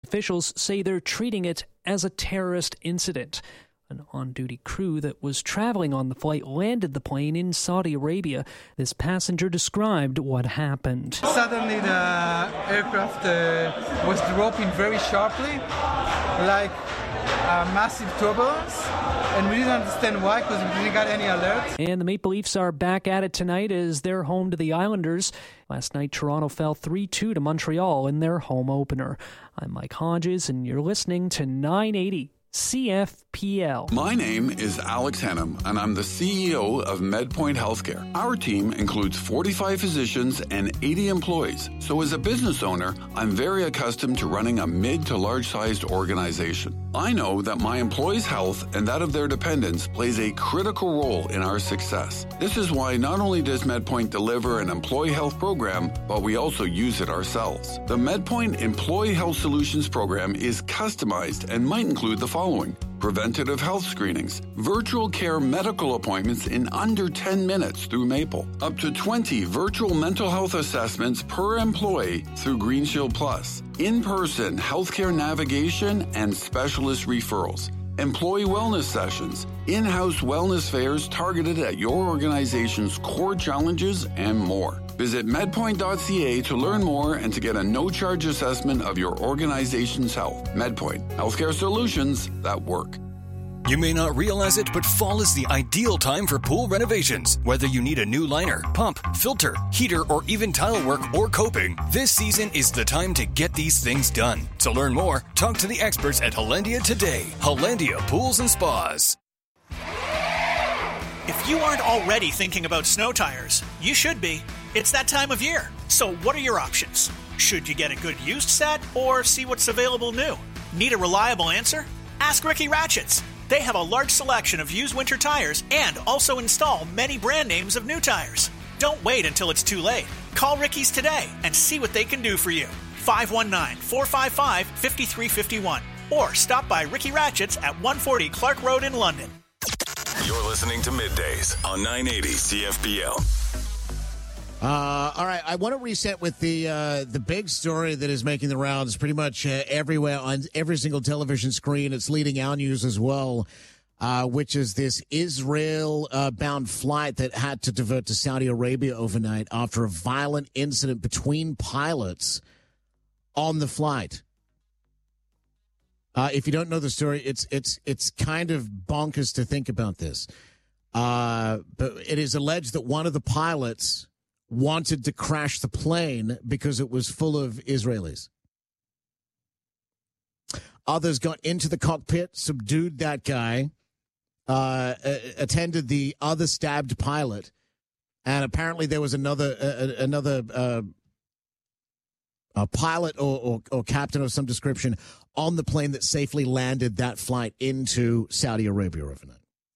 officials say they're treating it as a terrorist incident. An on-duty crew that was traveling on the flight landed the plane in Saudi Arabia. This passenger described what happened. Suddenly the aircraft was dropping very sharply, like a massive turbulence, and we didn't understand why because we didn't get any alert. And the Maple Leafs are back at it tonight as they're home to the Islanders. Last night, Toronto fell 3-2 to Montreal in their home opener. I'm Mike Hodges, and you're listening to 980 CFPL. My name is Alex Hennum, and I'm the CEO of MedPoint Healthcare. Our team includes 45 physicians and 80 employees. So as a business owner, I'm very accustomed to running a mid to large-sized organization. I know that my employees' health and that of their dependents plays a critical role in our success. This is why not only does MedPoint deliver an employee health program, but we also use it ourselves. The MedPoint Employee Health Solutions program is customized and might include the following: preventative health screenings, virtual care medical appointments in under 10 minutes through Maple, up to 20 virtual mental health assessments per employee through Green Shield Plus, in-person healthcare navigation and specialist referrals, employee wellness sessions, in-house wellness fairs targeted at your organization's core challenges, and more. Visit medpoint.ca to learn more and to get a no-charge assessment of your organization's health. MedPoint, healthcare solutions that work. You may not realize it, but fall is the ideal time for pool renovations. Whether you need a new liner, pump, filter, heater, or even tile work or coping, this season is the time to get these things done. To learn more, talk to the experts at Hollandia today. Hollandia Pools and Spas. If you aren't already thinking about snow tires, you should be. It's that time of year. So what are your options? Should you get a good used set or see what's available new? Need a reliable answer? Ask Ricky Ratchets. They have a large selection of used winter tires and also install many brand names of new tires. Don't wait until it's too late. Call Ricky's today and see what they can do for you. 519-455-5351 or stop by Ricky Ratchets at 140 Clark Road in London. You're listening to Middays on 980 CFPL. All right, I want to reset with the big story that is making the rounds pretty much everywhere on every single television screen. It's leading our news as well, which is this Israel-bound flight that had to divert to Saudi Arabia overnight after a violent incident between pilots on the flight. If you don't know the story, it's kind of bonkers to think about this. But it is alleged that one of the pilots wanted to crash the plane because it was full of Israelis. Others got into the cockpit, subdued that guy, attended the other stabbed pilot, and apparently there was another pilot or captain of some description on the plane that safely landed that flight into Saudi Arabia overnight.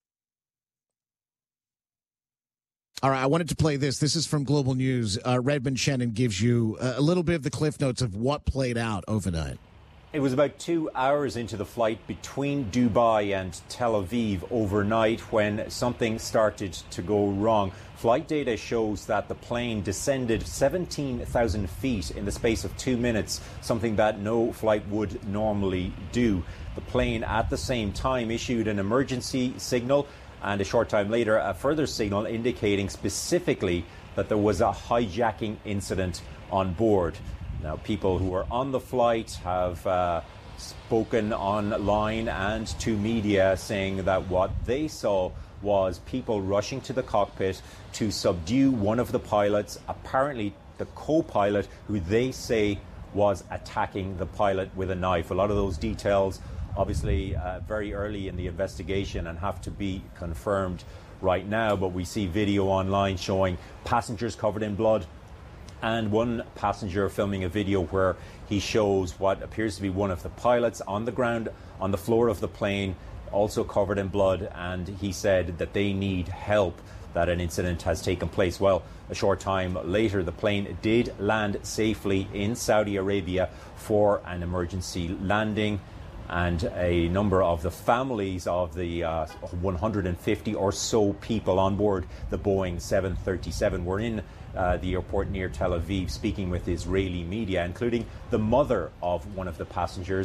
All right, I wanted to play this. This is from Global News. Redmond Shannon gives you a little bit of the cliff notes of what played out overnight. It was about 2 hours into the flight between Dubai and Tel Aviv overnight when something started to go wrong. Flight data shows that the plane descended 17,000 feet in the space of 2 minutes, something that no flight would normally do. The plane at the same time issued an emergency signal, and a short time later, a further signal indicating specifically that there was a hijacking incident on board. Now, people who were on the flight have spoken online and to media saying that what they saw was people rushing to the cockpit to subdue one of the pilots, apparently the co-pilot, who they say was attacking the pilot with a knife. A lot of those details obviously very early in the investigation and have to be confirmed right now, but we see video online showing passengers covered in blood and one passenger filming a video where he shows what appears to be one of the pilots on the ground on the floor of the plane, also covered in blood, and he said that they need help, that an incident has taken place. Well, a short time later, the plane did land safely in Saudi Arabia for an emergency landing, and a number of the families of the 150 or so people on board the Boeing 737 were in the airport near Tel Aviv speaking with Israeli media, including the mother of one of the passengers.